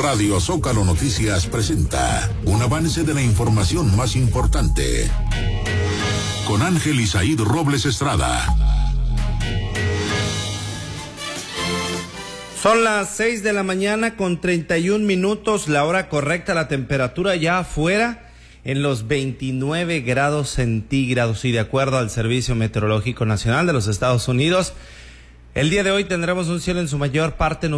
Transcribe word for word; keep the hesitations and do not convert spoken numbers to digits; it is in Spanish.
Radio Zócalo Noticias presenta un avance de la información más importante con Ángel Isaíd Robles Estrada. Son las seis de la mañana con treinta y un minutos, la hora correcta, la temperatura ya afuera en los veintinueve grados centígrados y de acuerdo al Servicio Meteorológico Nacional de los Estados Unidos, el día de hoy tendremos un cielo en su mayor parte nublado.